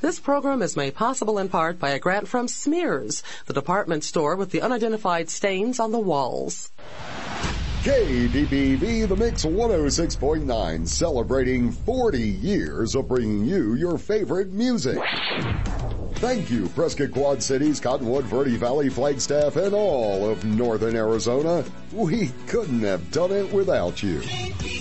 This program is made possible in part by a grant from Smears, the department store with the unidentified stains on the walls. KDPV, The Mix 106.9, celebrating 40 years of bringing you your favorite music. Thank you, Prescott Quad Cities, Cottonwood, Verde Valley, Flagstaff, and all of northern Arizona. We couldn't have done it without you.